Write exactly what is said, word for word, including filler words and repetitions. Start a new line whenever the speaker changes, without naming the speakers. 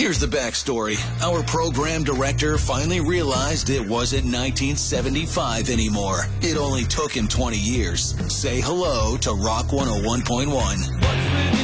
Here's the backstory. Our program director finally realized it wasn't nineteen seventy-five anymore. It only took him twenty years. Say hello to Rock one oh one point one.